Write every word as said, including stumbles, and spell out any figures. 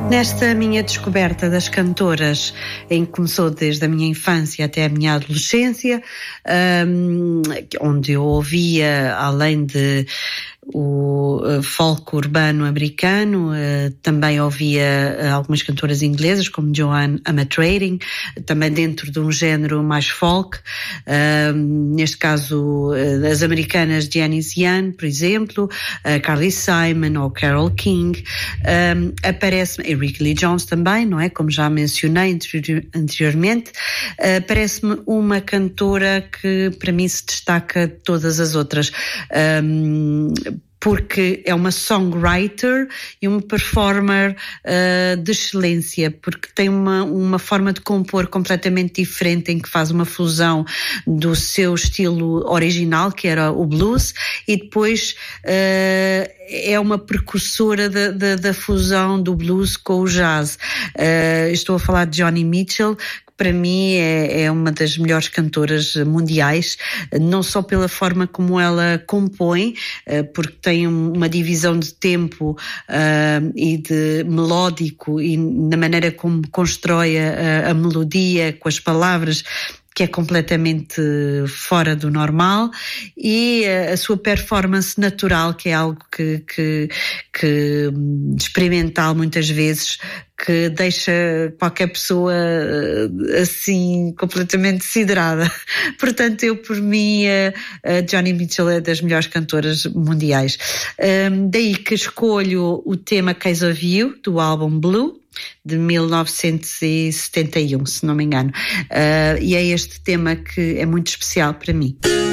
Nesta minha descoberta das cantoras, em que começou desde a minha infância até a minha adolescência, um, onde eu ouvia, além de o folk urbano americano, também ouvia algumas cantoras inglesas como Joanne Armatrading, também dentro de um género mais folk, neste caso as americanas Janice Young, por exemplo, Carly Simon ou Carole King, aparece-me, e Rickie Lee Jones também, não é? Como já mencionei anteriormente, parece-me uma cantora que para mim se destaca de todas as outras, porque é uma songwriter e uma performer uh, de excelência, porque tem uma, uma forma de compor completamente diferente, em que faz uma fusão do seu estilo original, que era o blues, e depois uh, é uma precursora da, da, da fusão do blues com o jazz. Uh, estou a falar de Joni Mitchell, para mim é, é uma das melhores cantoras mundiais, não só pela forma como ela compõe, porque tem uma divisão de tempo uh, e de melódico, e na maneira como constrói a, a melodia com as palavras, que é completamente fora do normal, e a sua performance natural, que é algo que, que, que experimental muitas vezes, que deixa qualquer pessoa assim completamente siderada. Portanto, eu por mim a Joni Mitchell é das melhores cantoras mundiais. Um, daí que escolho o tema Case of You, do álbum Blue, de mil novecentos e setenta e um, se não me engano. Uh, e é este tema que é muito especial para mim.